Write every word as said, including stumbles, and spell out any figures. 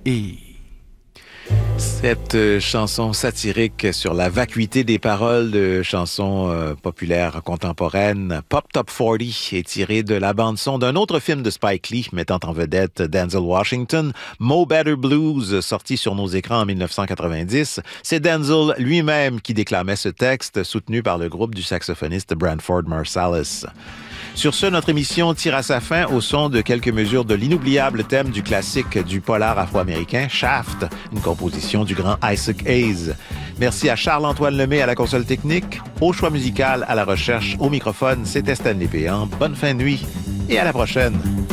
Et cette chanson satirique sur la vacuité des paroles de chansons euh, populaires contemporaines, Pop Top quarante, est tirée de la bande-son d'un autre film de Spike Lee mettant en vedette Denzel Washington, Mo Better Blues, sorti sur nos écrans en dix-neuf cent quatre-vingt-dix. C'est Denzel lui-même qui déclamait ce texte, soutenu par le groupe du saxophoniste Branford Marsalis. Sur ce, notre émission tire à sa fin au son de quelques mesures de l'inoubliable thème du classique du polar afro-américain, Shaft, une composition du grand Isaac Hayes. Merci à Charles-Antoine Lemay à la console technique, au choix musical, à la recherche, au microphone, c'était Stanley Péan. Bonne fin de nuit et à la prochaine.